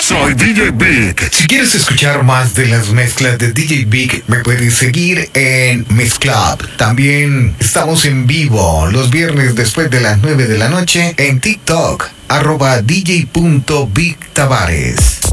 Soy DJ Big. Si quieres escuchar más de las mezclas de DJ Big, me puedes seguir en Mixclub. También estamos en vivo los viernes después de las 9 de la noche en TikTok, @DJ.BigTavares.